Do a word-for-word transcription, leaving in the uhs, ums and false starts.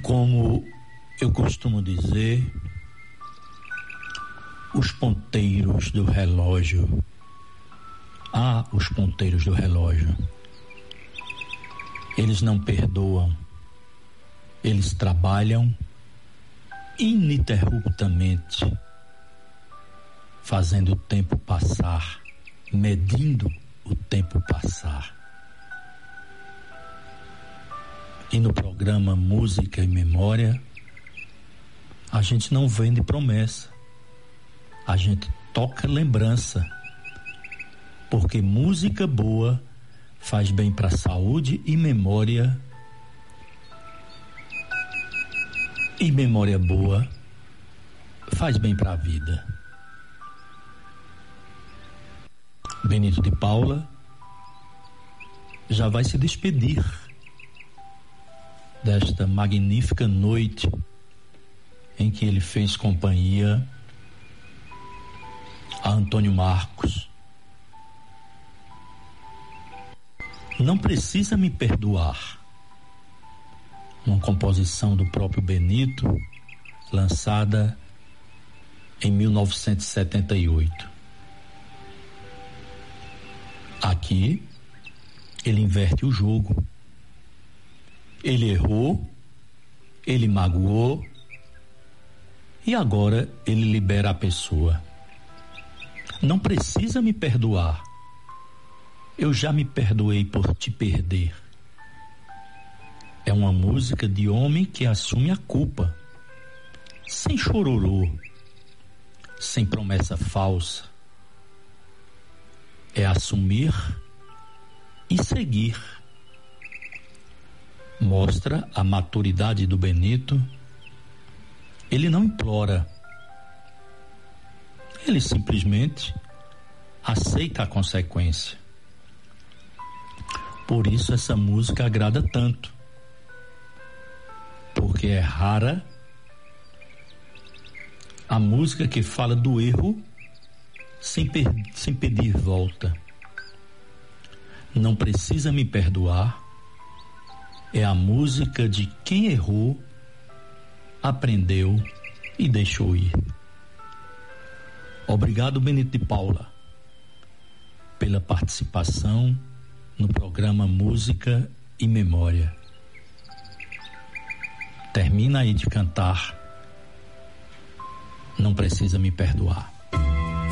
Como eu costumo dizer, os ponteiros do relógio, ah, os ponteiros do relógio, eles não perdoam, eles trabalham ininterruptamente, fazendo o tempo passar, medindo o tempo passar. E no programa Música e Memória, a gente não vende promessa, a gente toca lembrança, porque música boa faz bem para a saúde e memória, e memória boa faz bem para a vida. Benito de Paula já vai se despedir desta magnífica noite em que ele fez companhia a Antônio Marcos. Não precisa me perdoar, uma composição do próprio Benito, lançada em mil novecentos e setenta e oito. Aqui ele inverte o jogo. Ele errou, ele magoou e agora ele libera a pessoa. Não precisa me perdoar. Eu já me perdoei por te perder. É uma música de homem que assume a culpa, sem chororô, sem promessa falsa. É assumir e seguir. Mostra a maturidade do Benito. Ele não implora, ele simplesmente aceita a consequência. Por isso essa música agrada tanto, porque é rara a música que fala do erro sem, per- sem pedir volta. Não precisa me perdoar é a música de quem errou, aprendeu e deixou ir. Obrigado, Benito de Paula, pela participação no programa Música e Memória. Termina aí de cantar Não Precisa Me Perdoar.